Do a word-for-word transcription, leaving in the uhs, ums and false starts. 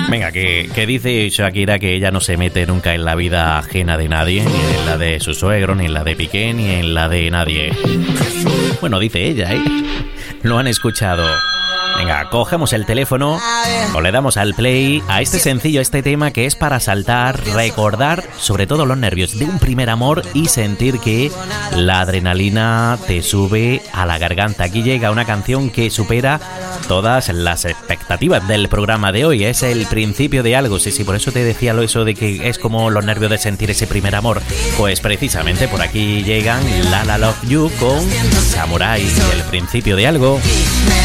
Venga, que, que dice Shakira que ella no se mete nunca en la vida ajena de nadie, ni en la de su suegro, ni en la de Piqué, ni en la de nadie. Bueno, dice ella, ¿eh? Lo han escuchado. Venga, cogemos el teléfono o le damos al play a este sencillo, este tema que es para saltar, recordar sobre todo los nervios de un primer amor y sentir que la adrenalina te sube a la garganta. Aquí llega una canción que supera todas las expectativas del programa de hoy. Es el principio de algo. Sí, sí, por eso te decía lo eso de que es como los nervios de sentir ese primer amor. Pues precisamente por aquí llegan La La Love You con Samurai, el principio de algo.